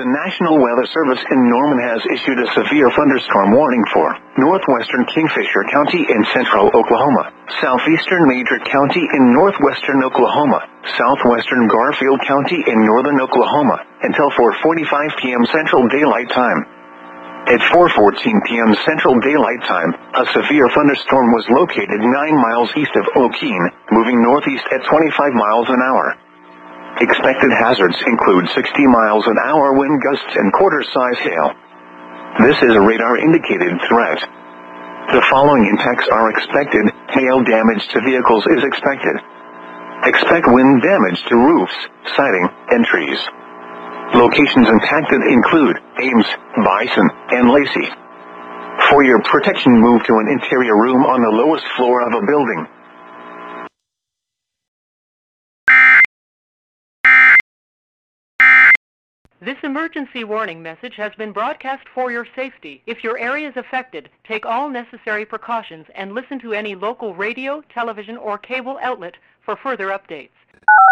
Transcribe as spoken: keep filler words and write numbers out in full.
National Weather Service in Norman has issued a severe thunderstorm warning for northwestern Kingfisher County in central Oklahoma, southeastern Major County in northwestern Oklahoma, southwestern Garfield County in northern Oklahoma, until four forty-five p.m. Central Daylight Time. At four fourteen p.m. Central Daylight Time, a severe thunderstorm was located nine miles east of Okeen, moving northeast at twenty-five miles an hour. Expected hazards include sixty miles an hour wind gusts and quarter-size hail. This is a radar-indicated threat. The following impacts are expected. Hail damage to vehicles is expected. Expect wind damage to roofs, siding, and trees. Locations impacted include Ames, Bison, and Lacey. For your protection, move to an interior room on the lowest floor of a building. This emergency warning message has been broadcast for your safety. If your area is affected, take all necessary precautions and listen to any local radio, television, or cable outlet for further updates.